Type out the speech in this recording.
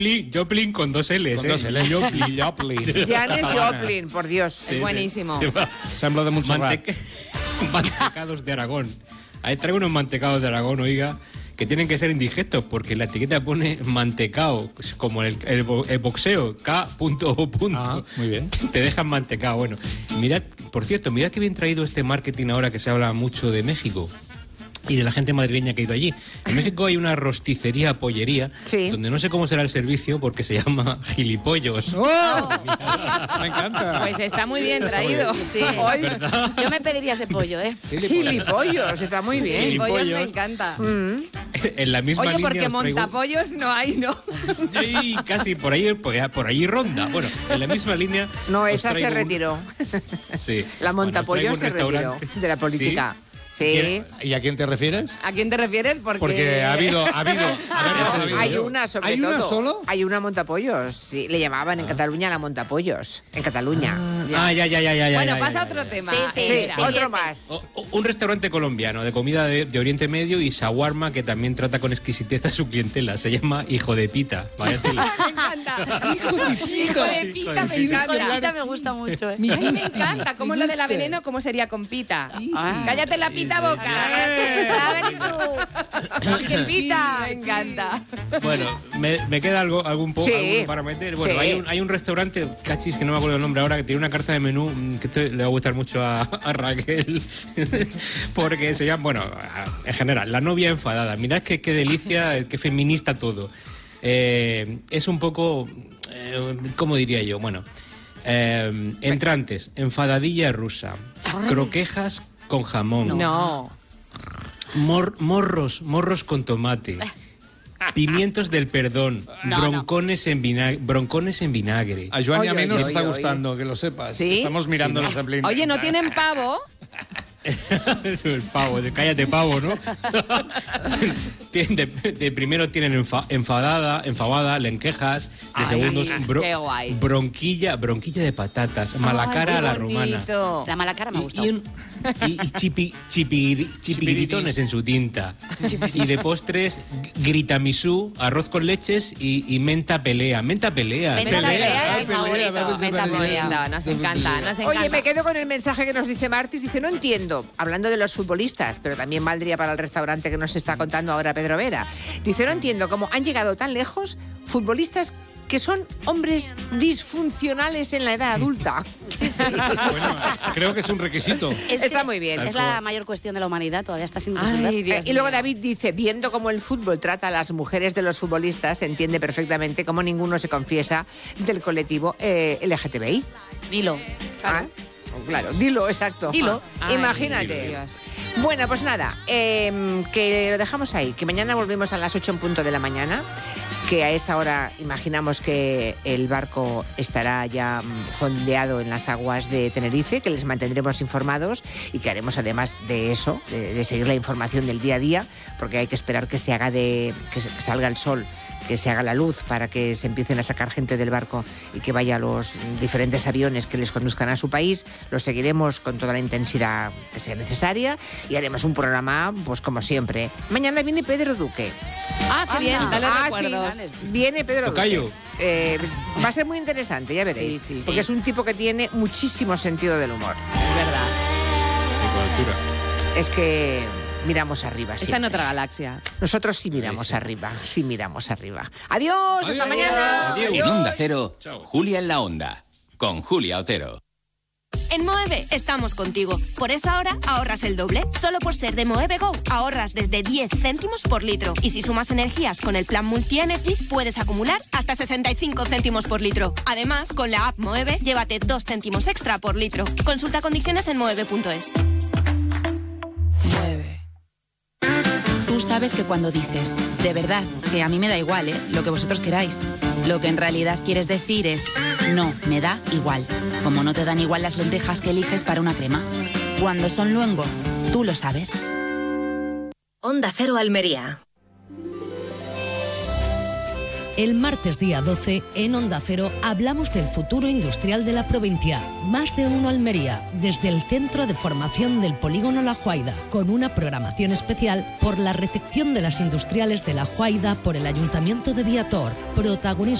Joplin con dos L's. Con dos L's. Joplin. Janis Joplin, por Dios. Sí, buenísimo. Sembla de mucho Mantecados de Aragón. Ahí traigo unos mantecados de Aragón, oiga, que tienen que ser indigestos, porque la etiqueta pone mantecao, como el boxeo, K. Muy bien. Te dejan mantecao. Bueno, mirad, por cierto, mirad que bien traído este marketing ahora que se habla mucho de México y de la gente madrileña que ha ido allí. En México hay una rosticería, pollería, donde no sé cómo será el servicio porque se llama Gilipollos. ¡Oh! Me encanta. Pues está muy bien traído. Sí. Yo me pediría ese pollo, ¿eh? Gilipollos, está muy bien. Gilipollos me encanta. En la misma Oye, línea porque os traigo... montapollos no hay, ¿no? Sí, casi por ahí ronda. Bueno, en la misma línea... No, esa se retiró. Sí. La montapollos se retiró de la política. Sí. ¿Y a quién te refieres? ¿A quién te refieres? Porque ha habido. Hay una, sobre ¿Hay todo. una solo? Hay una montapollos. Sí, le llamaban en Cataluña la montapollos. En Cataluña. Ya. Bueno, pasa a otro tema. Sí, otro más. Un restaurante colombiano de comida de Oriente Medio y shawarma que también trata con exquisitez a su clientela. Se llama Hijo de Pita. Me encanta. Hijo de Pita, me encanta. Me gusta mucho, ¿eh? Me encanta. ¿Cómo lo de la veneno? ¿Cómo sería con pita? Cállate la pita boca. A ver tú. ¡Qué pita! Me encanta. Bueno, me queda algún para meter. Bueno, hay un restaurante, cachis, que no me acuerdo el nombre ahora, que tiene una carta de menú que le va a gustar mucho a Raquel. Porque se llama, bueno, en general, La novia enfadada. Mirad qué delicia, qué feminista todo. Es un poco, ¿cómo diría yo? Bueno, entrantes, enfadadilla rusa, croquejas con jamón. No. Morros con tomate. Pimientos del perdón. Broncones en vinagre. A Joan y a mí nos está gustando, que lo sepas. ¿Sí? Estamos mirando los en Oye, ¿no tienen pavo? El pavo, cállate pavo, ¿no? De primero tienen enfadada, lentejas, de segundos qué guay. bronquilla de patatas, malacara a la romana. La malacara me ha gustado. Y chipiritones en su tinta. Y de postres, gritamisú, arroz con leches y menta pelea. Menta pelea es mi favorito. Menta pelea. Nos encanta. Oye, me quedo con el mensaje que nos dice Martis. Dice, no entiendo, hablando de los futbolistas, pero también valdría para el restaurante que nos está contando ahora Pedro Vera. Dice, no entiendo cómo han llegado tan lejos futbolistas que son hombres disfuncionales en la edad adulta. Bueno, creo que es un requisito. Está muy bien. Es la mayor cuestión de la humanidad, todavía está sin resolver. Y luego David dice, viendo cómo el fútbol trata a las mujeres de los futbolistas, se entiende perfectamente cómo ninguno se confiesa del colectivo LGTBI. Dilo. Claro, dilo, exacto. Dilo. Imagínate. Dios. Bueno, pues nada, que lo dejamos ahí, que mañana volvemos a las 8 en punto de la mañana, que a esa hora imaginamos que el barco estará ya fondeado en las aguas de Tenerife, que les mantendremos informados y que haremos además de eso, de seguir la información del día a día, porque hay que esperar que se haga que salga el sol, que se haga la luz para que se empiecen a sacar gente del barco y que vaya a los diferentes aviones que les conduzcan a su país. Lo seguiremos con toda la intensidad que sea necesaria y haremos un programa, pues como siempre. Mañana viene Pedro Duque. Qué bien, dale recuerdos. Sí, viene Pedro Tocayo. Duque. Va a ser muy interesante, ya veréis. Sí. Porque es un tipo que tiene muchísimo sentido del humor. Es verdad. Es que miramos arriba. Está en otra galaxia. Nosotros sí miramos arriba. Sí miramos arriba. Adiós, hasta mañana. Adiós. En Onda Cero, Chao. Julia en la Onda, con Julia Otero. En Moeve estamos contigo. Por eso ahora ahorras el doble. Solo por ser de Moeve Go ahorras desde 10 céntimos por litro. Y si sumas energías con el plan Multi-Energy, puedes acumular hasta 65 céntimos por litro. Además, con la app Moeve, llévate 2 céntimos extra por litro. Consulta condiciones en moeve.es. Tú sabes que cuando dices, de verdad, que a mí me da igual, lo que vosotros queráis, lo que en realidad quieres decir es, no, me da igual. Como no te dan igual las lentejas que eliges para una crema. Cuando son luengo, tú lo sabes. Onda Cero Almería. El martes día 12, en Onda Cero, hablamos del futuro industrial de la provincia. Más de uno Almería, desde el Centro de Formación del Polígono La Juaida, con una programación especial por la recepción de las industriales de La Juaida por el Ayuntamiento de Viator. Protagonismo